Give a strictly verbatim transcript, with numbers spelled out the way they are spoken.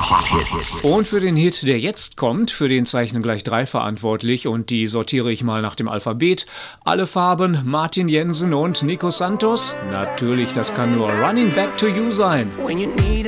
Hot Hits. Und für den Hit, der jetzt kommt, für den zeichnen gleich drei verantwortlich und die sortiere ich mal nach dem Alphabet. Alle Farben, Martin Jensen und Nico Santos. Natürlich, das kann nur Running Back to You sein.